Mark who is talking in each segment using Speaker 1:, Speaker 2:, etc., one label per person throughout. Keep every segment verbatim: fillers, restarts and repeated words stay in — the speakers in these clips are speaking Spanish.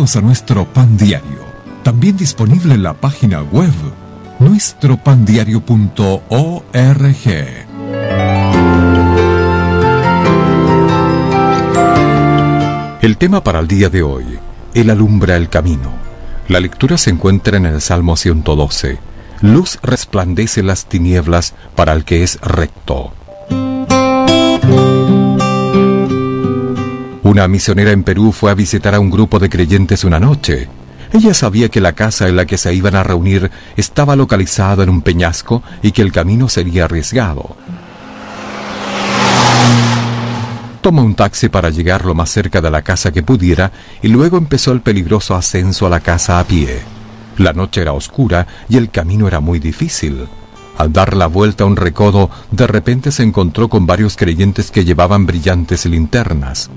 Speaker 1: Bienvenidos a nuestro Pan Diario, también disponible en la página web nuestro pan diario punto org. El tema para el día de hoy: Él alumbra el camino. La lectura se encuentra en el Salmo ciento doce. Luz resplandece las tinieblas para el que es recto. Una misionera en Perú fue a visitar a un grupo de creyentes una noche. Ella sabía que la casa en la que se iban a reunir estaba localizada en un peñasco y que el camino sería arriesgado. Tomó un taxi para llegar lo más cerca de la casa que pudiera y luego empezó el peligroso ascenso a la casa a pie. La noche era oscura y el camino era muy difícil. Al dar la vuelta a un recodo, de repente se encontró con varios creyentes que llevaban brillantes linternas.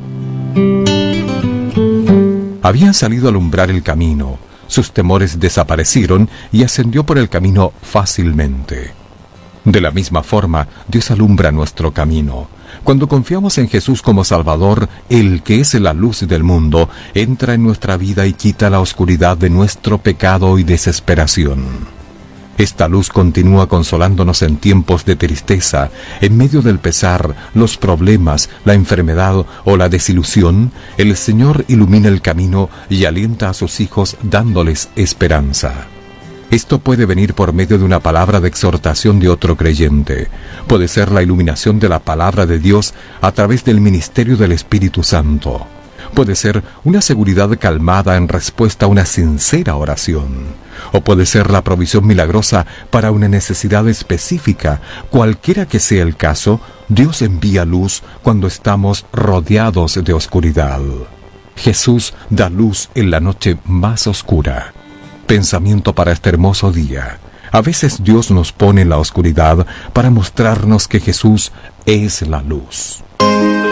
Speaker 1: Habían salido a alumbrar el camino. Sus temores desaparecieron y ascendió por el camino fácilmente. De la misma forma, Dios alumbra nuestro camino. Cuando confiamos en Jesús como Salvador, el que es la luz del mundo, entra en nuestra vida y quita la oscuridad de nuestro pecado y desesperación. Esta luz continúa consolándonos en tiempos de tristeza, en medio del pesar, los problemas, la enfermedad o la desilusión. El Señor ilumina el camino y alienta a sus hijos dándoles esperanza. Esto puede venir por medio de una palabra de exhortación de otro creyente. Puede ser la iluminación de la palabra de Dios a través del ministerio del Espíritu Santo. Puede ser una seguridad calmada en respuesta a una sincera oración. O puede ser la provisión milagrosa para una necesidad específica. Cualquiera que sea el caso, Dios envía luz cuando estamos rodeados de oscuridad. Jesús da luz en la noche más oscura. Pensamiento para este hermoso día: a veces Dios nos pone en la oscuridad para mostrarnos que Jesús es la luz.